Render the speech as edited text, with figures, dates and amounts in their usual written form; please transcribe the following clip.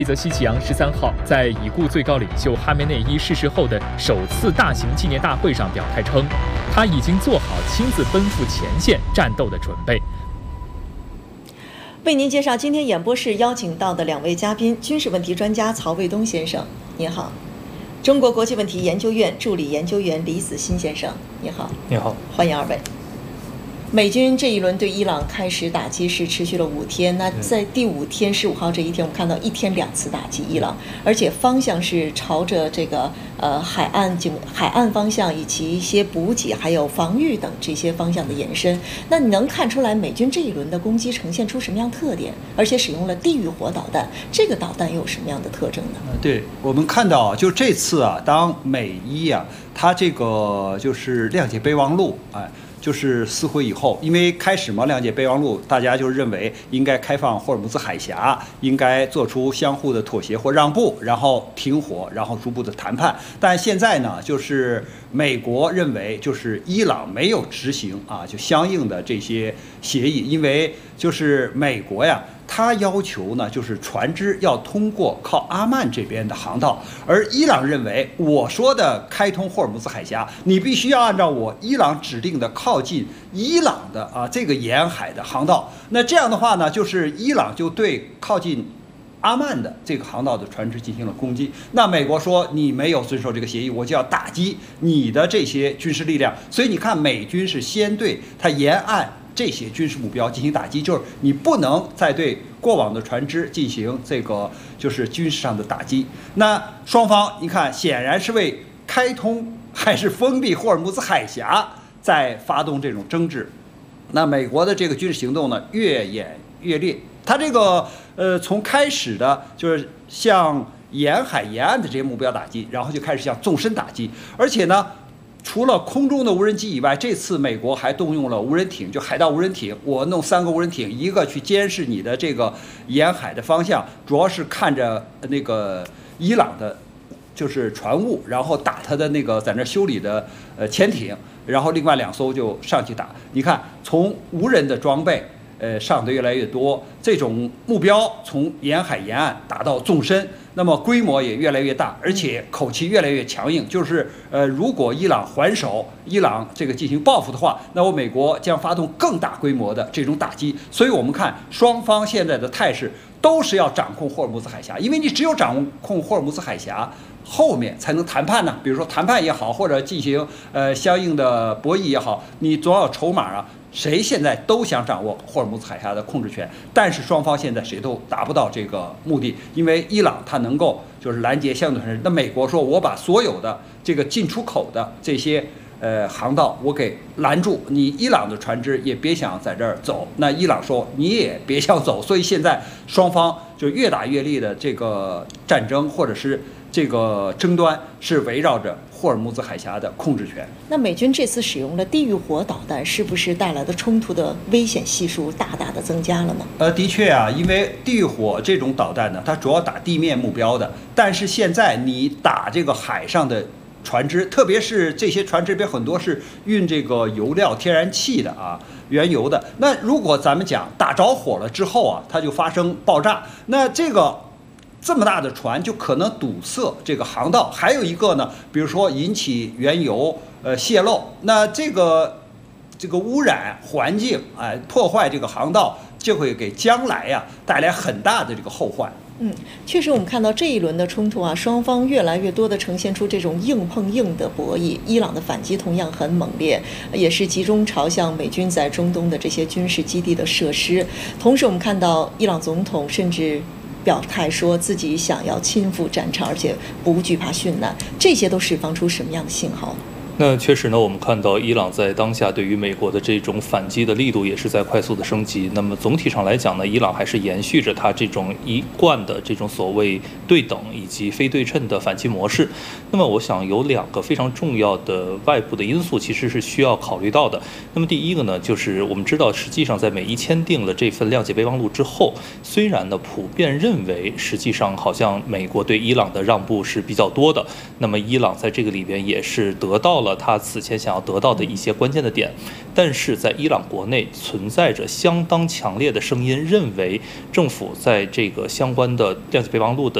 泽西奇扬13号在已故最高领袖哈梅内伊逝世后的首次大型纪念大会上表态称，他已经做好亲自奔赴前线战斗的准备。 为您介绍今天演播室邀请到的2位嘉宾：军事问题专家曹卫东先生，您好；中国国际问题研究院助理研究员李子欣先生，你好。 你好， 欢迎2位。美军这一轮对伊朗开始打击是持续了5天，那在第5天15号这一天，我们看到1天2次打击伊朗，而且方向是朝着这个海岸方向以及一些补给还有防御等这些方向的延伸。那你能看出来美军这一轮的攻击呈现出什么样特点？而且使用了地狱火导弹，这个导弹又有什么样的特征呢？ 对，我们看到就这次啊，当美伊啊，它这个就是谅解备忘录，就是撕毁以后，因为开始嘛，谅解备忘录，大家就认为应该开放霍尔木兹海峡，应该做出相互的妥协或让步，然后停火，然后逐步的谈判。但现在呢，就是美国认为，就是伊朗没有执行就相应的这些协议，因为就是美国呀。他要求呢，就是船只要通过靠阿曼这边的航道，而伊朗认为我说的开通霍尔木兹海峡，你必须要按照我伊朗指定的靠近伊朗的这个沿海的航道。那这样的话呢，就是伊朗就对靠近阿曼的这个航道的船只进行了攻击。那美国说你没有遵守这个协议，我就要打击你的这些军事力量。所以你看，美军是先对它沿岸这些军事目标进行打击，就是你不能再对过往的船只进行这个就是军事上的打击。那双方你看，显然是为开通还是封闭霍尔木兹海峡在发动这种争执。那美国的这个军事行动呢，越演越烈。它这个从开始的就是向沿海沿岸的这些目标打击，然后就开始向纵深打击，而且呢。除了空中的无人机以外，这次美国还动用了无人艇，就海盗无人艇。我弄3个无人艇，一个去监视你的这个沿海的方向，主要是看着那个伊朗的，就是船坞，然后打他的那个在那修理的潜艇，然后另外2艘就上去打。你看，从无人的装备。上的越来越多，这种目标从沿海沿岸打到纵深，那么规模也越来越大，而且口气越来越强硬。就是如果伊朗还手，伊朗这个进行报复的话，那我美国将发动更大规模的这种打击。所以我们看双方现在的态势都是要掌控霍尔木兹海峡，因为你只有掌控霍尔木兹海峡，后面才能谈判呢。比如说谈判也好，或者进行相应的博弈也好，你总要有筹码啊。谁现在都想掌握霍尔木兹海峡的控制权，但是双方现在谁都达不到这个目的，因为伊朗它能够就是拦截相对船只，那美国说我把所有的这个进出口的这些航道我给拦住，你伊朗的船只也别想在这儿走，那伊朗说你也别想走，所以现在双方就越打越烈的这个战争或者是这个争端是围绕着霍尔木兹海峡的控制权。 那美军这次使用了地狱火导弹，是不是带来的冲突的危险系数大大的增加了呢？ 的确啊，因为地狱火这种导弹呢，它主要打地面目标的，但是现在你打这个海上的船只，特别是这些船只里边很多是运这个油料、天然气的原油的。那如果咱们讲打着火了之后它就发生爆炸，那这么大的船就可能堵塞这个航道。还有一个呢，比如说引起原油泄漏，那这个污染环境破坏这个航道，就会给将来带来很大的这个后患。 确实，我们看到这一轮的冲突双方越来越多的呈现出这种硬碰硬的博弈。伊朗的反击同样很猛烈，也是集中朝向美军在中东的这些军事基地的设施。同时，我们看到伊朗总统甚至表态说自己想要亲赴战场，而且不惧怕殉难，这些都释放出什么样的信号？ 那确实呢，我们看到伊朗在当下对于美国的这种反击的力度也是在快速的升级。那么总体上来讲呢，伊朗还是延续着它这种一贯的这种所谓对等以及非对称的反击模式。那么我想有2个非常重要的外部的因素其实是需要考虑到的。那么第一个呢，就是我们知道实际上在美伊签订了这份谅解备忘录之后，虽然呢普遍认为实际上好像美国对伊朗的让步是比较多的，那么伊朗在这个里边也是得到了了他此前想要得到的一些关键的点。但是在伊朗国内存在着相当强烈的声音，认为政府在这个相关的谅解备忘录的